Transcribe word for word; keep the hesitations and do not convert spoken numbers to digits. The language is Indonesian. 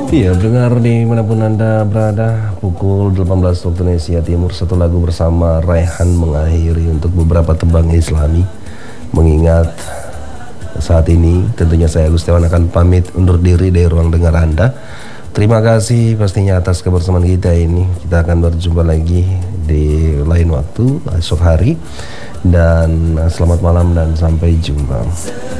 Iya, dengar dimanapun Anda berada, pukul delapan belas waktu Indonesia Timur, satu lagu bersama Raihan mengakhiri untuk beberapa tembang Islami. Mengingat saat ini tentunya saya Gustiawan akan pamit undur diri dari ruang dengar Anda. Terima kasih pastinya atas kebersamaan kita ini. Kita akan berjumpa lagi di lain waktu esok hari. Dan selamat malam dan sampai jumpa.